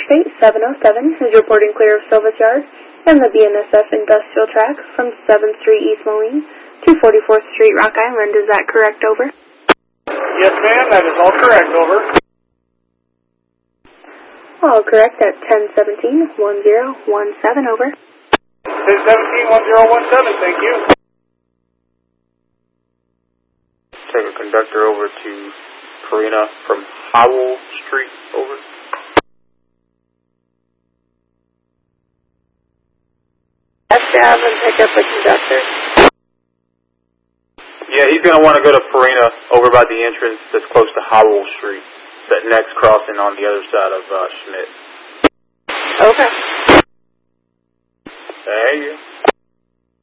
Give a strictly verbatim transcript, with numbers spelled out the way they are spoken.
Interstate seven oh seven is reporting clear of Silva's Yard and the B N S F Industrial Track from seventh Street East Moline to forty-fourth Street Rock Island. Is that correct, over? Yes, ma'am, that is all correct, over. All correct at ten seventeen one zero one seven, over. ten seventeen one zero one seven, thank you. Take a conductor over to Karina from Howell Street, over. F-Jab and pick up a conductor. Yeah, he's going to want to go to Farina over by the entrance that's close to Howell Street. That next crossing on the other side of uh, Schmidt. Okay. Thank you.